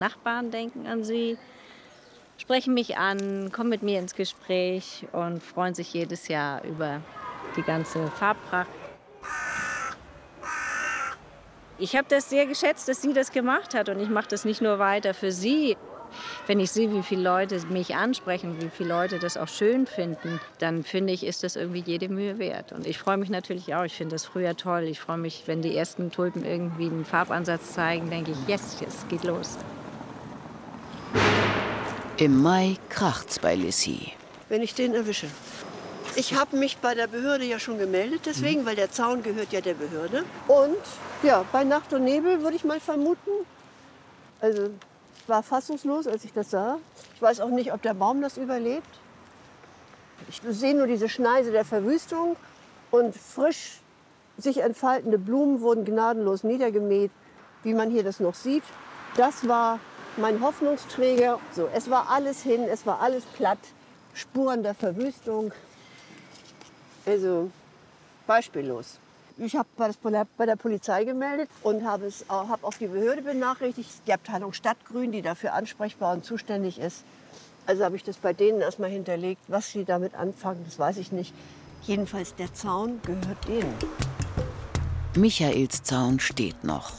Nachbarn denken an sie, sprechen mich an, kommen mit mir ins Gespräch und freuen sich jedes Jahr über die ganze Farbpracht. Ich habe das sehr geschätzt, dass sie das gemacht hat, und ich mache das nicht nur weiter für sie. Wenn ich sehe, wie viele Leute mich ansprechen, wie viele Leute das auch schön finden, dann finde ich, ist das irgendwie jede Mühe wert. Und ich freue mich natürlich auch. Ich finde das früher toll. Ich freue mich, wenn die ersten Tulpen irgendwie einen Farbansatz zeigen, denke ich, yes, geht los. Im Mai kracht's bei Lissy. Wenn ich den erwische. Ich habe mich bei der Behörde ja schon gemeldet, deswegen, weil der Zaun gehört ja der Behörde. Und ja, bei Nacht und Nebel würde ich mal vermuten. Also ich war fassungslos, als ich das sah. Ich weiß auch nicht, ob der Baum das überlebt. Ich sehe nur diese Schneise der Verwüstung und frisch sich entfaltende Blumen wurden gnadenlos niedergemäht, wie man hier das noch sieht. Das war mein Hoffnungsträger. So, es war alles hin, es war alles platt, Spuren der Verwüstung. Also beispiellos. Ich habe bei der Polizei gemeldet und habe auch die Behörde benachrichtigt, die Abteilung Stadtgrün, die dafür ansprechbar und zuständig ist. Also habe ich das bei denen erstmal hinterlegt. Was sie damit anfangen, das weiß ich nicht. Jedenfalls der Zaun gehört denen. Michaels Zaun steht noch.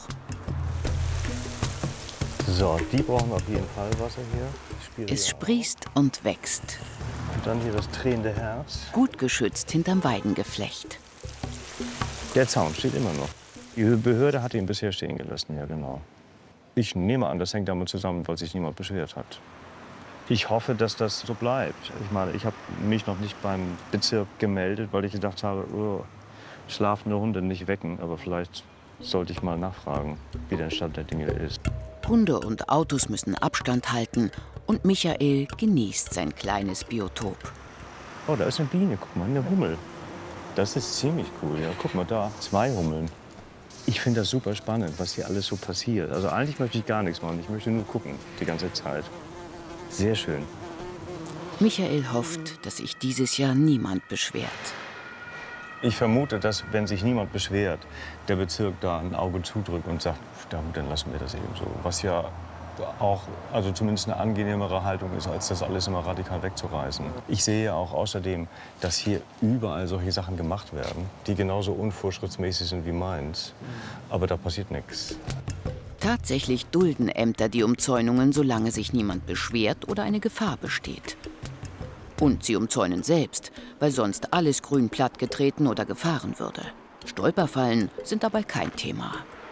So, die brauchen auf jeden Fall Wasser hier. Es sprießt und wächst. Und dann hier das drehende Herz. Gut geschützt hinterm Weidengeflecht. Der Zaun steht immer noch. Die Behörde hat ihn bisher stehen gelassen, ja genau. Ich nehme an, das hängt damit zusammen, weil sich niemand beschwert hat. Ich hoffe, dass das so bleibt. Ich meine, ich habe mich noch nicht beim Bezirk gemeldet, weil ich gedacht habe, oh, schlafende Hunde nicht wecken. Aber vielleicht sollte ich mal nachfragen, wie der Stand der Dinge ist. Hunde und Autos müssen Abstand halten und Michael genießt sein kleines Biotop. Oh, da ist eine Biene, guck mal, eine Hummel. Das ist ziemlich cool, ja. Guck mal da, 2 Hummeln. Ich finde das super spannend, was hier alles so passiert. Also eigentlich möchte ich gar nichts machen, ich möchte nur gucken, die ganze Zeit. Sehr schön. Michael hofft, dass sich dieses Jahr niemand beschwert. Ich vermute, dass, wenn sich niemand beschwert, der Bezirk da ein Auge zudrückt und sagt, dann lassen wir das eben so. Was ja auch, also zumindest eine angenehmere Haltung ist, als das alles immer radikal wegzureißen. Ich sehe auch außerdem, dass hier überall solche Sachen gemacht werden, die genauso unvorschriftsmäßig sind wie meins. Aber da passiert nichts. Tatsächlich dulden Ämter die Umzäunungen, solange sich niemand beschwert oder eine Gefahr besteht. Und sie umzäunen selbst, weil sonst alles grün plattgetreten oder gefahren würde. Stolperfallen sind dabei kein Thema.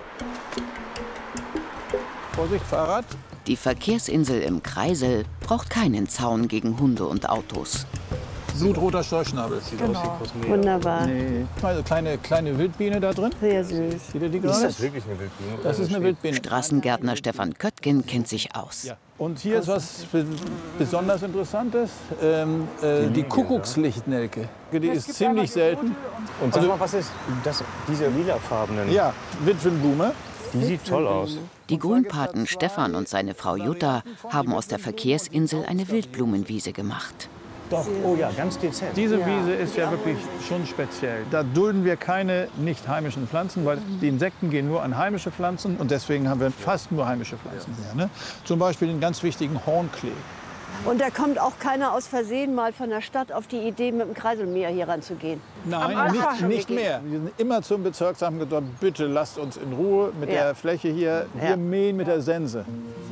Vorsicht, Fahrrad. Die Verkehrsinsel im Kreisel braucht keinen Zaun gegen Hunde und Autos. Blutroter Storchschnabel. Genau. Wunderbar. Nee. Also kleine Wildbiene da drin. Sehr süß. Seht ihr die Ist gerade? das wirklich eine Wildbiene? Das ist eine Wildbiene. Straßengärtner Stefan Köttgen kennt sich aus. Ja. Und hier ist was besonders Interessantes. Die Kuckuckslichtnelke. Die ist ziemlich selten. Und sag mal, was ist das, diese lilafarbenen? Ja, Witwenblume. Die sieht toll aus. Die Grünpaten Stefan und seine Frau Jutta haben aus der Verkehrsinsel eine Wildblumenwiese gemacht. Doch, oh ja, ganz dezent. Diese Wiese ist ja wirklich schon speziell. Da dulden wir keine nicht heimischen Pflanzen, weil die Insekten gehen nur an heimische Pflanzen. Und deswegen haben wir fast nur heimische Pflanzen hier. Ne? Zum Beispiel den ganz wichtigen Hornklee. Und da kommt auch keiner aus Versehen mal von der Stadt auf die Idee, mit dem Kreiselmäher hier ranzugehen. Nein, nicht mehr. Wir sind immer zum Bezirksamt gesagt, bitte lasst uns in Ruhe mit der Fläche hier. Wir mähen mit der Sense.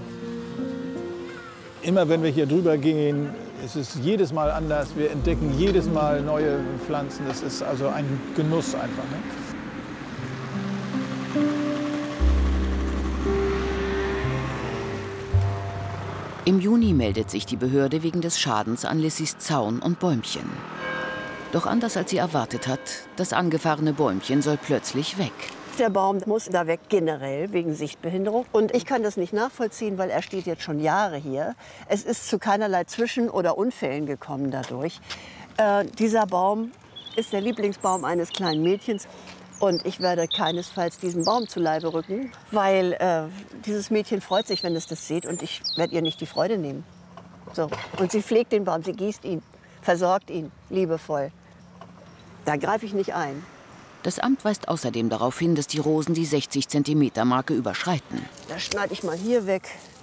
Immer wenn wir hier drüber gehen, es ist jedes Mal anders. Wir entdecken jedes Mal neue Pflanzen. Das ist also ein Genuss einfach. Ne? Im Juni meldet sich die Behörde wegen des Schadens an Lissys Zaun und Bäumchen. Doch anders als sie erwartet hat, das angefahrene Bäumchen soll plötzlich weg. Der Baum muss da weg, generell, wegen Sichtbehinderung. Und ich kann das nicht nachvollziehen, weil er steht jetzt schon Jahre hier. Es ist zu keinerlei Zwischen- oder Unfällen gekommen dadurch. Dieser Baum ist der Lieblingsbaum eines kleinen Mädchens. Und ich werde keinesfalls diesen Baum zu Leibe rücken, weil dieses Mädchen freut sich, wenn es das sieht. Und ich werde ihr nicht die Freude nehmen. So. Und sie pflegt den Baum, sie gießt ihn, versorgt ihn liebevoll. Da greife ich nicht ein. Das Amt weist außerdem darauf hin, dass die Rosen die 60-Zentimeter-Marke überschreiten. Da schneide ich mal hier weg.